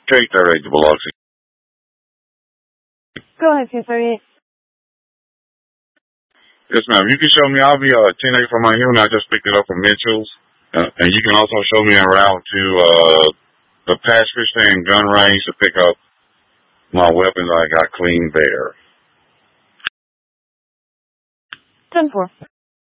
K38 to Biloxi. Go ahead, K38. Yes, ma'am. You can show me. I'll be 10-8 from my unit. I just picked it up from Mitchell's. And you can also show me en route to the Pacific Stand gun range to pick up my weapons I got clean there. 10-4.